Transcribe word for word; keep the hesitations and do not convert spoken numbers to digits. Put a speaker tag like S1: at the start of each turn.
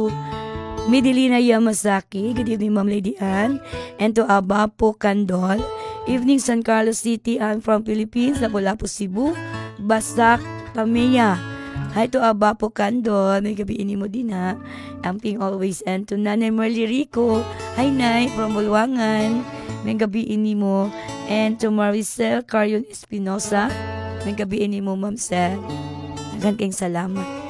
S1: to Midilina Yamasaki. Good evening, Ma'am Lady Ann. And to Abapo Candol. Evening, San Carlos City. I'm from Philippines. Lapu-Lapu, Cebu. Basak, Pamea. Hi to Abapo Candol. May gabi ini mo din ha. Amping always. And to Nanay Merly Rico. Hi, Nay. From Bulwangan. May gabi ini mo. And to Maricel Carion Espinosa. May gabi ini mo, Ma'am Sel. Hanggang kayong salamat.